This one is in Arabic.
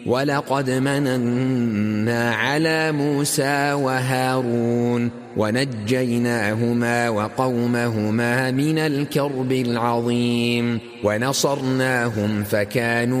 ولقد مننا على موسى وهارون ونجيناهما وقومهما من الكرب العظيم ونصرناهم فكانوا